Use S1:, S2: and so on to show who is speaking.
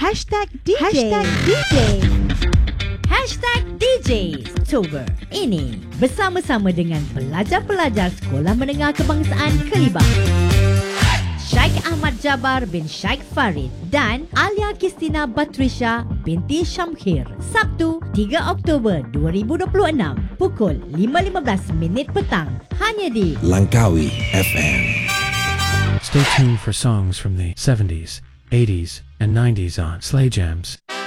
S1: DJ.
S2: DJ Oktober ini bersama-sama dengan pelajar-pelajar Sekolah Menengah Kebangsaan Kelibang, Syekh Ahmad Jabar bin Syekh Farid dan Alia Kristina Batrisha binti Syamkhir. Sabtu 3 Oktober 2026 pukul 5.15 petang hanya di
S3: Langkawi FM.
S4: Stay tuned for songs from the 70s, 80s, and 90s on Slay Jams.